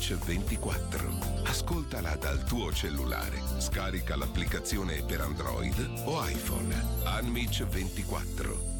Unmitch 24. Ascoltala dal tuo cellulare. Scarica l'applicazione per Android o iPhone. Unmitch 24.